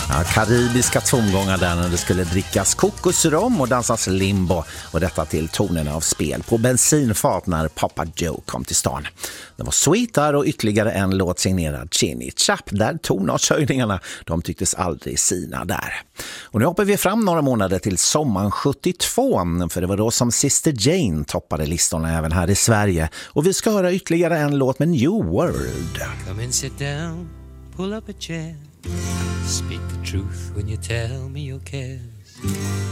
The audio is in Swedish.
Ja, karibiska tongångar där när det skulle drickas kokosrom och dansas limbo, och detta till tonerna av spel på bensinfat när Papa Joe kom till stan. Det var Sweet där och ytterligare en låt signerad Chinny Chap där tonartshöjningarna, de tycktes aldrig sina där. Och nu hoppar vi fram några månader till sommaren 72, för det var då som Sister Jane toppade listorna även här i Sverige, och vi ska höra ytterligare en låt med New World. Come and sit down, pull up a chair. Speak the truth when you tell me your cares.